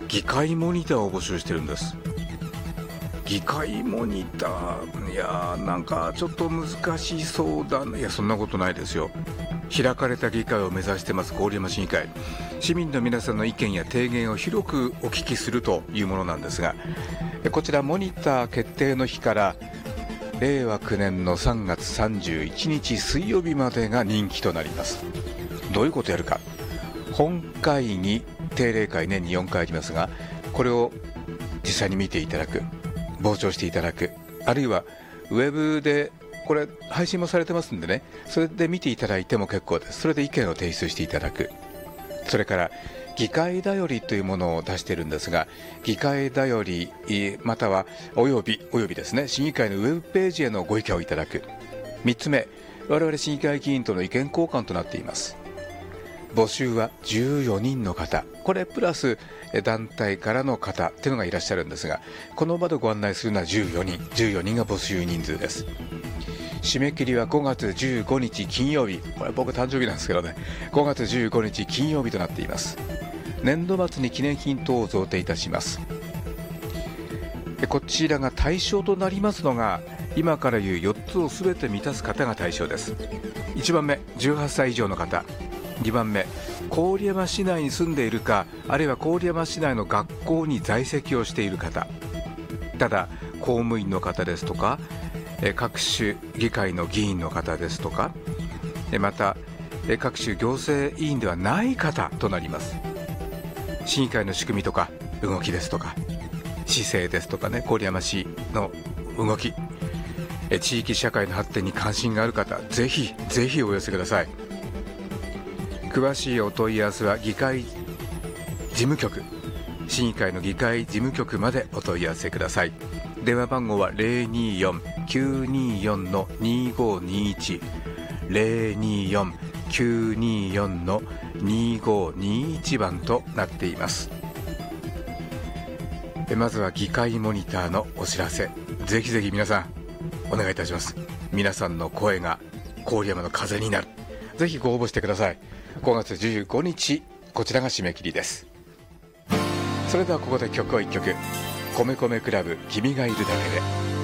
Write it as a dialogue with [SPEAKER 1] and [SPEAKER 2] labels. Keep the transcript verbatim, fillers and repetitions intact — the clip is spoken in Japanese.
[SPEAKER 1] 議会モニターを募集してるんです。議会モニター、いやーなんかちょっと難しそうだね。いやそんなことないですよ。開かれた議会を目指してます郡山市議会。市民の皆さんの意見や提言を広くお聞きするというものなんですが、こちらモニター決定の日かられいわくねんのさんがつさんじゅういちにち水曜日までが任期となります。どういうことやるか。本会議、定例会年によんかいありますが、これを実際に見ていただく、傍聴していただく、あるいはウェブでこれ配信もされてますんでね、それで見ていただいても結構です。それで意見を提出していただく。それから議会だよりというものを出しているんですが、議会だよりまたはおよびおよびですね、市議会のウェブページへのご意見をいただく。みっつめ、我々市議会議員との意見交換となっています。募集はじゅうよにんの方、これプラス団体からの方っていうのがいらっしゃるんですが、この場でご案内するのはじゅうよにん、じゅうよにんが募集人数です。締め切りはごがつじゅうごにち金曜日、これ僕誕生日なんですけどね、ごがつじゅうごにち金曜日となっています。年度末に記念品等を贈呈いたします。こちらが対象となりますのが、今から言うよっつをすべて満たす方が対象です。いちばんめ、じゅうはっさい以上の方。にばんめ、郡山市内に住んでいるか、あるいは郡山市内の学校に在籍をしている方、ただ公務員の方ですとか、各種議会の議員の方ですとか、また各種行政委員ではない方となります。市議会の仕組みとか動きですとか、市政ですとかね、郡山市の動き、地域社会の発展に関心がある方、ぜひぜひお寄せください。詳しいお問い合わせは議会事務局、市議会の議会事務局までお問い合わせください。電話番号は ゼロにーよん きゅうにーよん にーごーにーいち ゼロにーよん きゅうにーよん にーごーにーいち 番となっています。まずは議会モニターのお知らせ、ぜひぜひ皆さんお願いいたします。皆さんの声が郡山の風になる。ぜひご応募してください。ごがつじゅうごにち、こちらが締め切りです。それではここで曲をいっきょく、米米クラブ君がいるだけで。